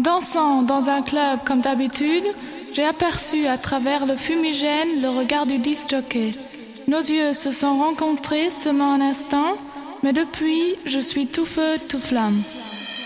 dansant dans un club comme d'habitude, j'ai aperçu à travers le fumigène le regard du disc-jockey. Nos yeux se sont rencontrés seulement un instant, mais depuis, je suis tout feu, tout flamme.